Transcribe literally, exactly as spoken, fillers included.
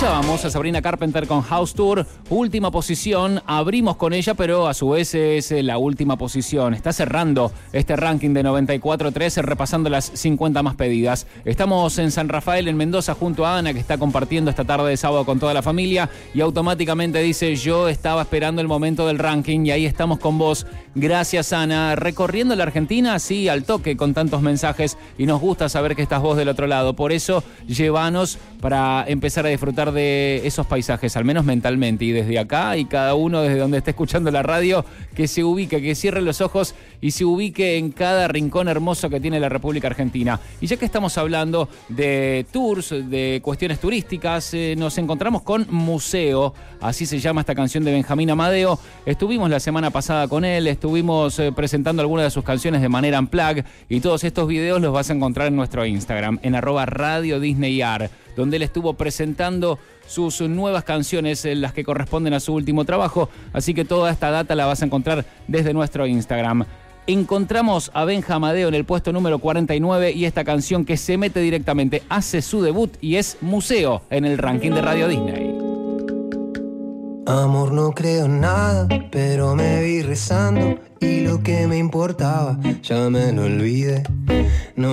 escuchábamos a Sabrina Carpenter con House Tour, última posición, abrimos con ella, pero a su vez es la última posición. Está cerrando este ranking de noventa y cuatro tres, repasando las cincuenta más pedidas. Estamos en San Rafael, en Mendoza, junto a Ana, que está compartiendo esta tarde de sábado con toda la familia, y automáticamente dice: yo estaba esperando el momento del ranking, y ahí estamos con vos. Gracias, Ana. Recorriendo la Argentina, sí, al toque, con tantos mensajes, y nos gusta saber que estás vos del otro lado. Por eso, llévanos para empezar a disfrutar de esos paisajes, al menos mentalmente, y desde acá, y cada uno desde donde esté escuchando la radio, que se ubique, que cierre los ojos y se ubique en cada rincón hermoso que tiene la República Argentina. Y ya que estamos hablando de tours, de cuestiones turísticas, eh, nos encontramos con Museo, así se llama esta canción de Benjamín Amadeo. Estuvimos la semana pasada con él, estuvimos eh, presentando algunas de sus canciones de manera unplugged, y todos estos videos los vas a encontrar en nuestro Instagram, en arroba Radio Disney Ar, donde él estuvo presentando sus nuevas canciones, las que corresponden a su último trabajo. Así que toda esta data la vas a encontrar desde nuestro Instagram. Encontramos a Benja Amadeo en el puesto número cuarenta y nueve, y esta canción que se mete directamente, hace su debut y es Museo en el ranking de Radio Disney. Amor, no creo en nada, pero me vi rezando y lo que me importaba ya me lo olvidé. No